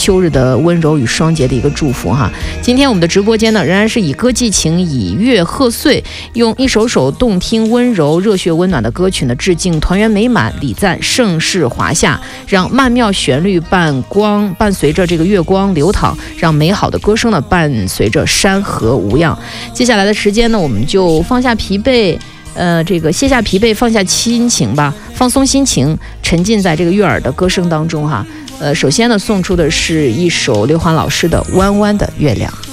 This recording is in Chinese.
秋日的温柔与双节的一个祝福哈。今天我们的直播间呢，仍然是以歌寄情，以乐贺岁，用一首首动听、温柔、热血、温暖的歌曲呢，致敬团圆美满，礼赞盛世华夏，让曼妙旋律伴随着这个月光流淌，让美好的歌声呢伴随着山河无恙。接下来的时间呢，我们就放下疲惫。卸下疲惫，放下心情吧，放松心情，沉浸在这个悦耳的歌声当中哈。首先呢，送出的是一首刘欢老师的《弯弯的月亮》。